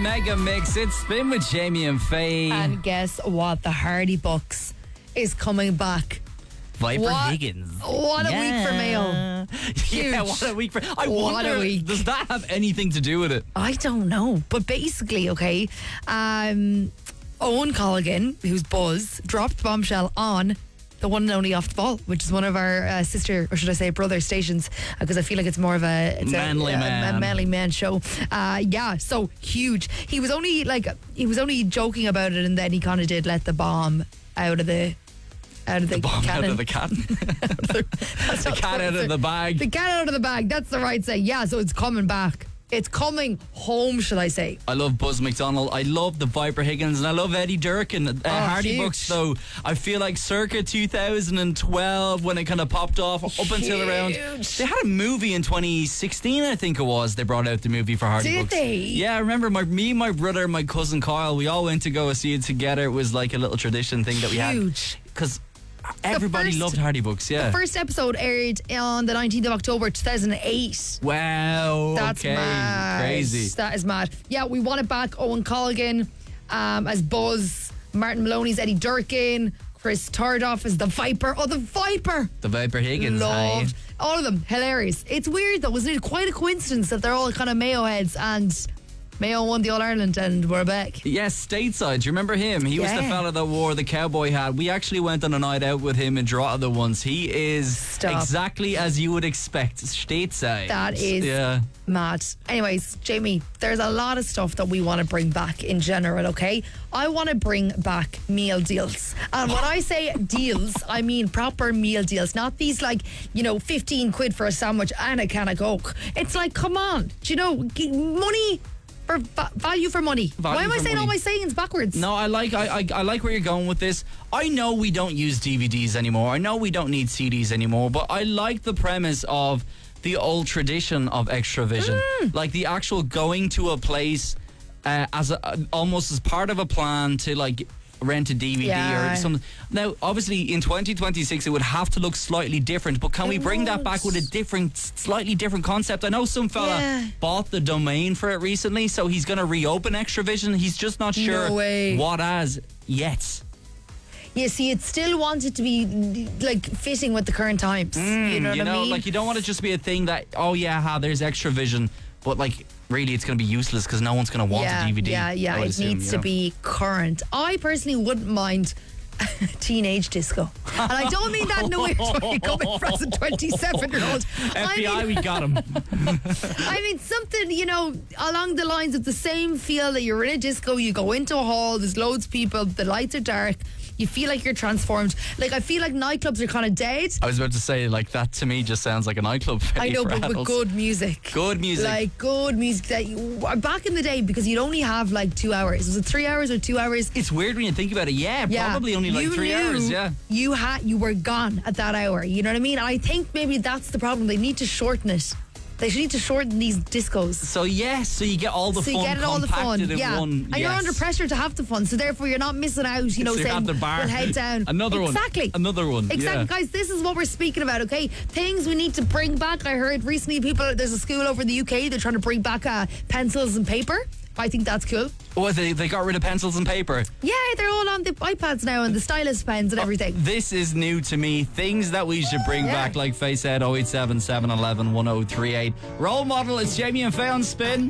Mega Mix. It's Spin with Jamie and Faye. And guess what? The Hardy Bucks is coming back. Viper Higgins. What a week for Mayo. Huge. Yeah, what a week for... I What wonder, a week. does that have anything to do with it? I don't know. But basically, okay, Owen Colligan, who's Buzz, dropped the bombshell on the one and only Off the Ball, which is one of our sister, or should I say brother stations, because I feel like it's more of a manly man show. Yeah, so huge. He was only joking about it, and then he kind of did let the bomb out of the Bomb cannon. out of the cat. The cat out of the bag. The cat out of the bag. That's the right say. Yeah, so it's coming back. It's coming home, shall I say. I love Buzz McDonald. I love the Viper Higgins, and I love Eddie Durkin. Hardy huge. Bucks, though, I feel like circa 2012, when it kind of popped off, up until around... They had a movie in 2016, I think it was. They brought out the movie for Hardy Bucks. Did they? Yeah, I remember me, my brother, my cousin Kyle, we all went to go see it together. It was like a little tradition thing that we had. Huge. Because everybody loved Hardy Bucks, yeah. The first episode aired on the 19th of October 2008. Wow. That's okay. mad. Crazy. That is mad. Yeah, we want it back. Owen Colligan as Buzz, Martin Maloney's Eddie Durkin, Chris Tardoff as the Viper. Oh, the Viper! The Viper Higgins. Loved. All of them. Hilarious. It's weird though, isn't it? Quite a coincidence that they're all kind of Mayo heads, and Mayo won the All-Ireland and we're back. Yes, stateside. Do you remember him? He was the Yeah. fella that wore the cowboy hat. We actually went on a night out with him in Drogheda once. He is exactly as you would expect. Stateside. That is mad. Anyways, Jamie, there's a lot of stuff that we want to bring back in general, okay? I want to bring back meal deals. And when I say deals, I mean proper meal deals. Not these 15 quid for a sandwich and a can of Coke. It's like, come on. Do you know, money... value for money. Why am I saying all my sayings backwards? No, I like where you're going with this. I know we don't use DVDs anymore. I know we don't need CDs anymore, but I like the premise of the old tradition of Extravision. Like the actual going to a place almost as part of a plan to rent a DVD or something. Now, obviously, in 2026, it would have to look slightly different, but can we bring that back with a slightly different concept? I know some fella bought the domain for it recently, so he's going to reopen Extravision. He's just not sure what as yet. Yeah, see, it still wants it to be fitting with the current times. You know what I mean? You don't want it just to be a thing that, there's Extravision, but really it's going to be useless because no one's going to want a DVD. Yeah, it needs to be current. I personally wouldn't mind teenage disco. And I don't mean that in a weird way coming from a 27-year-old. FBI, we got him. I mean something, along the lines of the same feel that you're in a disco, you go into a hall, there's loads of people, the lights are dark, you feel like you're transformed. I feel like nightclubs are kind of dead. I was about to say, that to me just sounds like a nightclub. I know, but adults. with good music. Good music. Good music. Back in the day, because you'd only have 2 hours. Was it 3 hours or 2 hours? It's weird when you think about it. Yeah, probably only 3 hours. Yeah. You were gone at that hour. You know what I mean? And I think maybe that's the problem. They need to shorten it. They should need to shorten these discos. So you get all the fun compacted in one. And you're under pressure to have the fun, so therefore you're not missing out, saying, we'll head down. Another one. Another one. Exactly, guys, this is what we're speaking about, okay? Things we need to bring back. I heard recently there's a school over in the UK, they're trying to bring back pencils and paper. I think that's cool. Oh, they got rid of pencils and paper? Yeah, they're all on the iPads now and the stylus pens and everything. This is new to me. Things that we should bring back, like Faye said, 087 711 1038. Role model, it's Jamie and Faye on Spin.